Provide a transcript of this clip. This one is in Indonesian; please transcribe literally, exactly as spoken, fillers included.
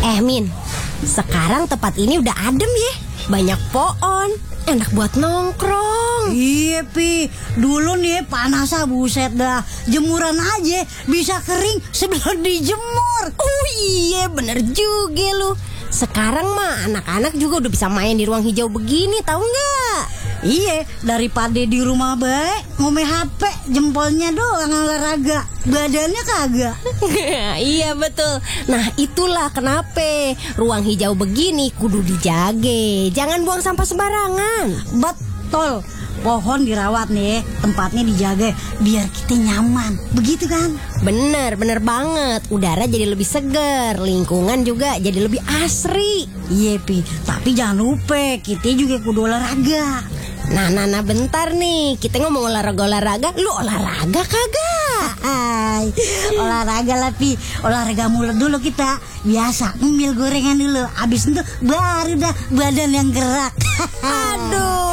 Eh Min, sekarang tempat ini udah adem ya. Banyak pohon, enak buat nongkrong. Iya Pi, dulu nih panasnya buset dah. Jemuran aja bisa kering sebelum dijemur. Oh iya bener juga lu. Sekarang mah anak-anak juga udah bisa main di ruang hijau begini, tahu nggak? Iya, daripada di rumah baik ngomel H P, jempolnya doang olahraga, badannya kagak. Iya betul. Nah itulah kenapa ruang hijau begini kudu dijage. Jangan buang sampah sembarangan. Betul. Pohon dirawat nih, tempatnya dijaga biar kita nyaman. Begitu kan? Bener, bener banget. Udara jadi lebih segar, lingkungan juga jadi lebih asri. Iya Pi, tapi jangan lupa kita juga kudu olahraga. Nah, nah, nah, bentar nih. Kita ngomong olahraga-olahraga. Lu olahraga kagak? Hai, olahraga lah Pi. Olahraga mulut dulu kita. Biasa, ngemil gorengan dulu. Abis itu baru dah badan yang gerak. Aduh.